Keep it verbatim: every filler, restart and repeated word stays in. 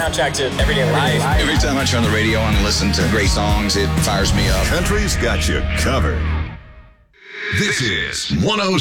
soundtrack to everyday life. Every time I turn the radio on and listen to great songs, it fires me up. Country's got you covered. This is one oh